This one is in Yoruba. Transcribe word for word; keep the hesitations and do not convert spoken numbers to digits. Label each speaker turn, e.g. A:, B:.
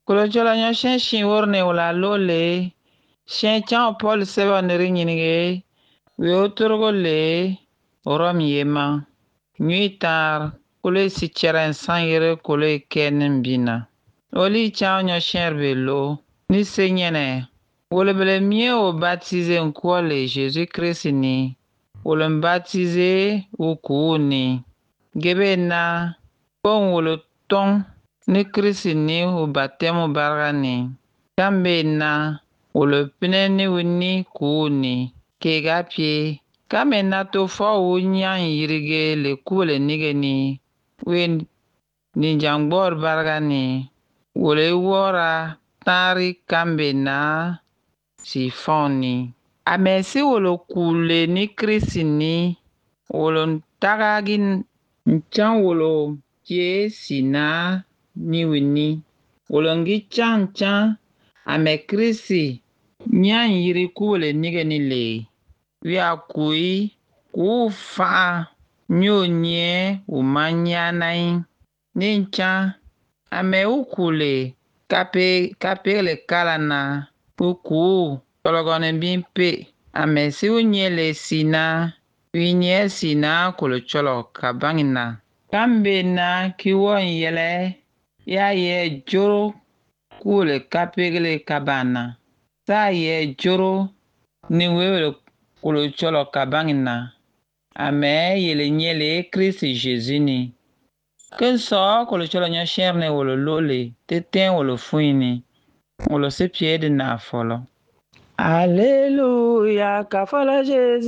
A: Kolo chola nyo shen shin worne wala lole. Shen chan Paul seba nere nyinige. We otorgo le. Orom yema. Nyuitar. Kole si cheren san yere kole kenen bina. Oli chan nyo shen revelo. Ni se nyene. Wole bele mie o baptize nkwole Jésus Christ ni. Wole mbaptize uku ni. Gebe na. Bon wole ton. Ni Christ ni u batemo barga ni. Kambe na. Wole pine ni wini ku ni. Kega pie. Kame na to fo u nyan yirige le kule nige ni. We ni jangbor barga ni. Wole wora tari kambe na. Si foni. Amesi wolo kule ni Krisi ni. Wolo ntagagin nchan wolo kie sina ni wini. Wolo ngi chan chan. Ame Krisi. Nyan yiri kule nige ni le. Wia kui. Ku fa. Nyo nye umanya nai. Ninchan. Ame ukule. Kape, kape le kalana. Uku. Tologone bimpe. Ame si unye le sina. Unye sina kolo cholo kabangina. Kambe na kiwo yele. Ya ye joro. Kule kape le kabana. Sa ye joro. Ni wewe kolo cholo kabangina. Ame yele nyele Christ Jésus ni. Ken so kolo cholo nyo sherne wolo lole. Teten wolo fuini. Wolo se pied na folo. Alléluia, kafala Jésus.